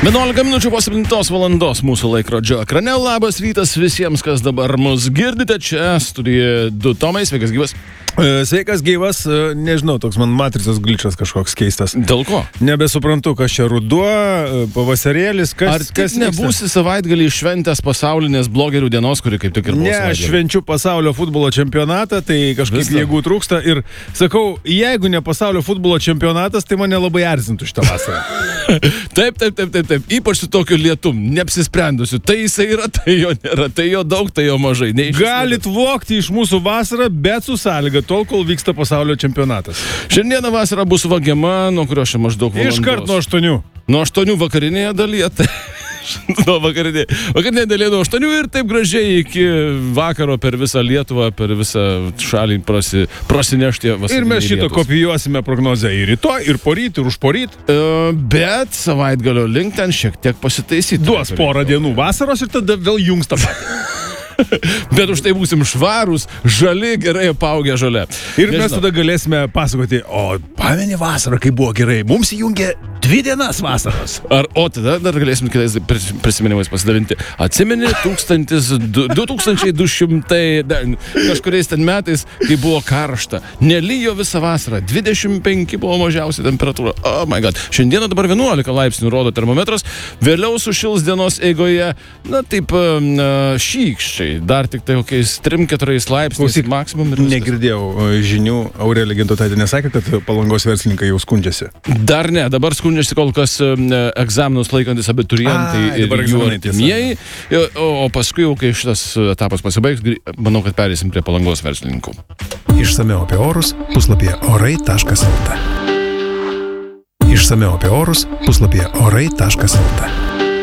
11 minučių po 7 valandos mūsų laikrodžio ekrane. Labas rytas visiems, kas dabar mus girdite. Čia studijoje 2 Tomai. Sveikas gyvas. Sveikas gyvas, nežinau, toks man matricos glitchas kažkoks keistas. Dėl ko? Nebesuprantu, kas čia ruduo, pavasarėlis, kas nebūsi savaitgalį šventęs pasaulinės blogerių dienos, kuri kaip tik ir buvo savaitgalį? Ne, aš švenčiu pasaulio futbolo čempionatą, tai kažkaip jėgų trūksta ir sakau, jeigu ne pasaulio futbolo čempionatas, tai mane labai erzintų šitą vasarą. Taip. Ypač su tokiu lietum, neapsisprendusiu. Tai jisai yra, tai jo nėra, tai jo daug, tai jo mažai. Galit vogti iš mūsų vasarą, bet su sąlyga tol, kol vyksta pasaulio čempionatas. Šiandieną vasara bus vagiama, nuo kurio čia maždaug valandos. Iškart nuo 8. Nuo 8 vakarinėje dalyje. Nuo vakarinėje dalyje nuo 8 ir taip gražiai iki vakaro per visą Lietuvą, per visą šalį prasinešti vasariniai. Ir mes šito kopijuosime prognozę ir rytoj, ir poryt, ir užporyt. Bet savaitgalio link ten šiek tiek pasitaisyti. Duos porą dienų vasaros ir tada vėl jungs tą patį. Bet už tai būsim švarūs, žali, gerai apaugę žalia. Ir mes tada galėsime pasakoti, o pameni vasarą, kai buvo gerai, mums įjungė 2 dienas vasaros. O tada dar galėsim kitais prisiminimais pasidalinti. Atsimeni 2200 kažkuriais ten metais, kai buvo karšta. Nelijo visą vasarą. 25 buvo mažiausia temperatūra. Oh my god. Šiandieną dabar 11 laipsnių rodo termometras. Vėliau sušils dienos eigoje, na taip šykščiai. Dar tik tai kokiais 3-4 laipsniais maksimum. Negirdėjau žinių. Aurelija Gintautaitė nesakė, kad Palangos verslininkai jau skundžiasi. Dar ne. Dabar skundžiasi kol kas egzaminus laikantis abiturientai ir jų artimieji. O paskui, jau kai šitas etapas pasibaigs, manau, kad perėsim prie Palangos verslininkų. Išsamiau apie orus puslapyje orai.lt. Išsamiau apie orus puslapyje orai.lt.